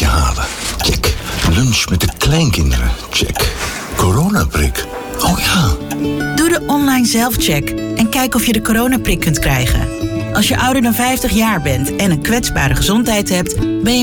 eitje halen? Check. Lunch met de kleinkinderen? Check. Coronaprik? Oh ja. Doe de online zelfcheck en kijk of je de coronaprik kunt krijgen. Als je ouder dan 50 jaar bent en een kwetsbare gezondheid hebt, ben je